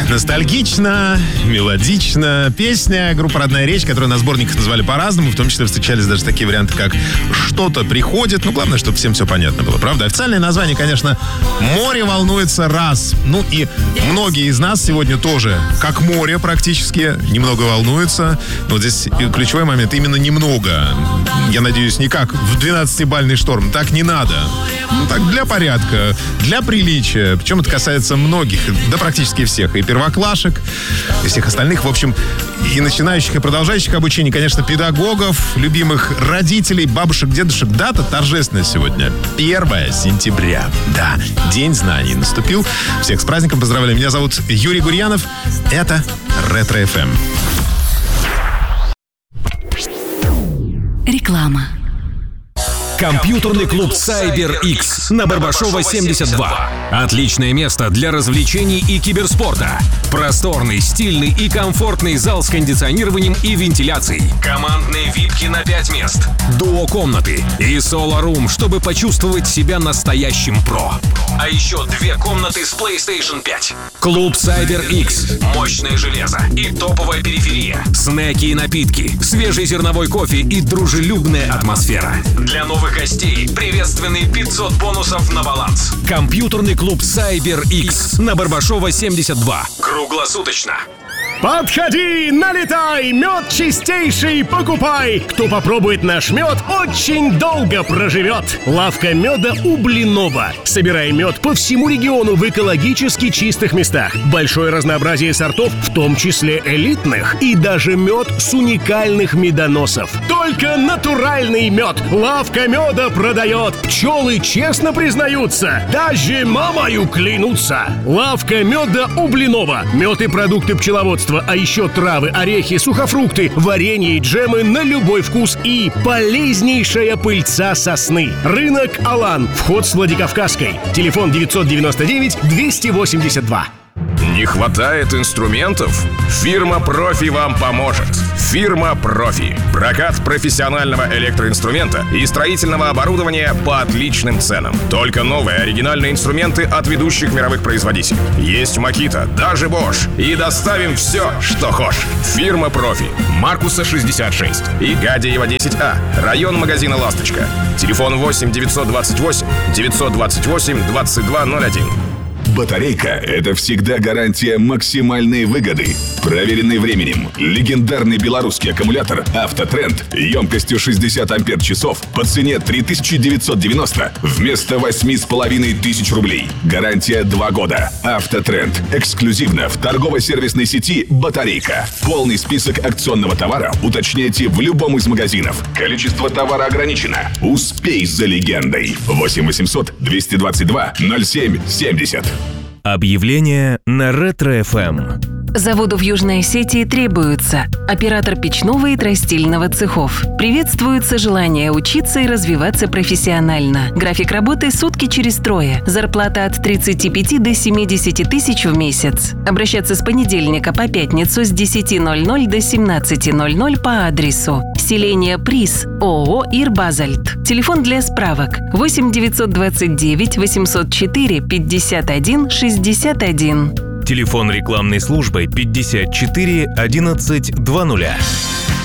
Ностальгично, мелодично. Песня группы «Родная речь», которую на сборниках назвали по-разному. В том числе встречались даже такие варианты, как «Что-то приходит». Ну, главное, чтобы всем все понятно было, правда? Официальное название, конечно, «Море волнуется раз». Ну, и многие из нас сегодня тоже, как море практически, немного волнуются. Но здесь ключевой момент именно немного. Я надеюсь, не как в 12-бальный шторм. Так не надо. Ну, так, для порядка, для приличия. Причем это касается многих, да практически всех. И первоклашек, и всех остальных. В общем, и начинающих, и продолжающих обучение, конечно, педагогов, любимых родителей, бабушек, дедушек. Дата торжественная сегодня. 1 сентября. Да, День знаний наступил. Всех с праздником поздравляю. Меня зовут Юрий Гурьянов. Это Ретро ФМ. Реклама. Компьютерный клуб CyberX на Барбашова 72. Отличное место для развлечений и киберспорта. Просторный, стильный и комфортный зал с кондиционированием и вентиляцией. Командные випки на 5 мест. Дуо-комнаты и соло-рум, чтобы почувствовать себя настоящим про. А еще 2 комнаты с PlayStation 5. Клуб CyberX. Мощное железо и топовая периферия. Снеки и напитки, свежий зерновой кофе и дружелюбная атмосфера. Для новых гостей приветственные 500 бонусов на баланс. Компьютерный клуб CyberX на Барбашова 72. Круглосуточно. Подходи, налетай, мед чистейший покупай. Кто попробует наш мед, очень долго проживет. Лавка меда у Блинова. Собирай мед по всему региону в экологически чистых местах. Большое разнообразие сортов, в том числе элитных. И даже мед с уникальных медоносов. Только натуральный мед. Лавка меда продает. Пчелы честно признаются. Даже мамою клянутся. Лавка меда у Блинова. Мед и продукты пчеловодства. А еще травы, орехи, сухофрукты, варенье и джемы на любой вкус и полезнейшая пыльца сосны. Рынок Алан. Вход с Владикавказской. Телефон 999-282. Не хватает инструментов? Фирма «Профи» вам поможет. Фирма «Профи». Прокат профессионального электроинструмента и строительного оборудования по отличным ценам. Только новые оригинальные инструменты от ведущих мировых производителей. Есть Makita, даже Bosch. И доставим все, что хочешь. Фирма «Профи». Маркуса 66 и Гадеева 10А. Район магазина «Ласточка». Телефон 8 928 928 2201. Батарейка – это всегда гарантия максимальной выгоды. Проверенный временем. Легендарный белорусский аккумулятор «Автотренд» емкостью 60 ампер-часов по цене 3990 вместо 8500 рублей. Гарантия 2 года. «Автотренд» эксклюзивно в торгово-сервисной сети «Батарейка». Полный список акционного товара уточняйте в любом из магазинов. Количество товара ограничено. Успей за легендой. 8 800 222 07 70. Объявление на Ретро ФМ. Заводу в Южной Осетии требуется оператор печного и тростильного цехов. Приветствуется желание учиться и развиваться профессионально. График работы сутки через трое. Зарплата от 35 до 70 тысяч в месяц. Обращаться с понедельника по пятницу с 10:00 до 17:00 по адресу селение Приз, ООО «Ирбазальт». Телефон для справок 8 929 804 51 61. Телефон рекламной службы 54 11 20.